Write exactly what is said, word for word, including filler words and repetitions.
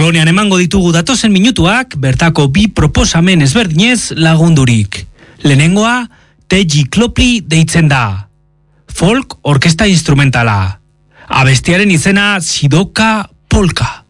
Polonian emango ditugu datozen minutuak, bertako bi proposamen ezberdinez lagundurik. Lehenengoa, Teji Klopli deitzen da. Folk orkesta instrumentala. Abestiaren izena Sidoka Polka.